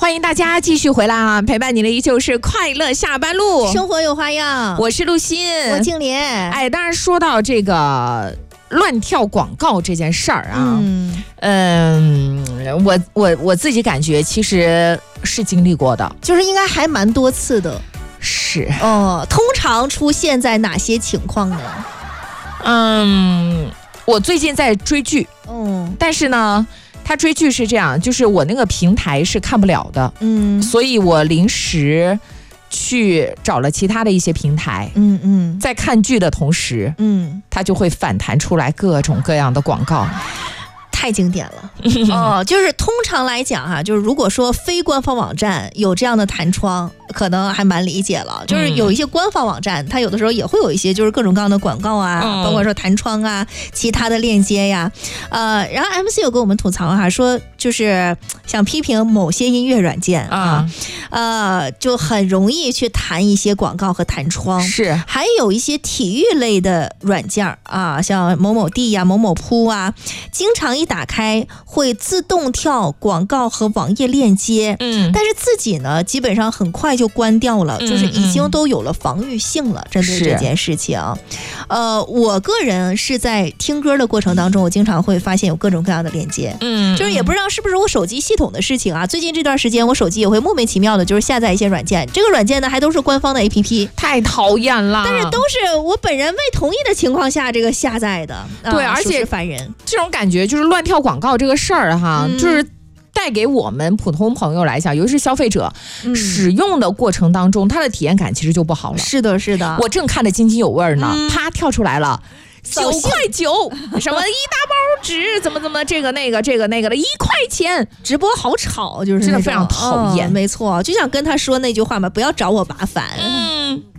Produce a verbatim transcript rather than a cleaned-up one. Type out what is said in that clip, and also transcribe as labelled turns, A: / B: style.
A: 欢迎大家继续回来啊！陪伴你的依旧是快乐下班路，
B: 生活有花样。
A: 我是陆欣，
B: 我静莲。
A: 哎，当然说到这个乱跳广告这件事儿啊，嗯，嗯我我我自己感觉其实是经历过的，
B: 就是应该还蛮多次的。
A: 是
B: 哦，通常出现在哪些情况呢？
A: 嗯，我最近在追剧，
B: 嗯，
A: 但是呢。他追剧是这样，就是我那个平台是看不了的，
B: 嗯，
A: 所以我临时去找了其他的一些平台，
B: 嗯嗯，
A: 在看剧的同时，
B: 嗯，
A: 它就会反弹出来各种各样的广告。
B: 太经典了哦！就是通常来讲哈、啊，就是如果说非官方网站有这样的弹窗，可能还蛮理解了。就是有一些官方网站，它有的时候也会有一些就是各种各样的广告啊，嗯、包括说弹窗啊、其他的链接呀。呃，然后 M C 有跟我们吐槽哈、啊，说就是想批评某些音乐软件啊，呃，就很容易去弹一些广告和弹窗。
A: 是，
B: 还有一些体育类的软件啊，像某某地呀、某某铺啊，经常一打开会自动跳广告和网页链接，嗯，但是自己呢基本上很快就关掉了，嗯、就是已经都有了防御性了。针对这件事情，呃，我个人是在听歌的过程当中，我经常会发现有各种各样的链接，嗯，就是也不知道是不是我手机系统的事情啊。最近这段时间，我手机也会莫名其妙的，就是下载一些软件，这个软件呢还都是官方的 A P P，
A: 太讨厌了。
B: 但是都是我本人未同意的情况下这个下载的，
A: 对，
B: 啊、
A: 而且
B: 烦人。
A: 这种感觉就是乱跳广告这个事儿哈，嗯、就是带给我们普通朋友来讲，尤其是消费者、嗯、使用的过程当中，它的体验感其实就不好了。
B: 是的，是的。
A: 我正看得津津有味呢，
B: 嗯、
A: 啪跳出来了。九块九，什么一大包纸，怎么怎么这个那个这个那个的，一块钱，
B: 直播好吵，就是
A: 真的非常讨厌、
B: 哦。没错，就想跟他说那句话嘛，不要找我麻烦。
A: 嗯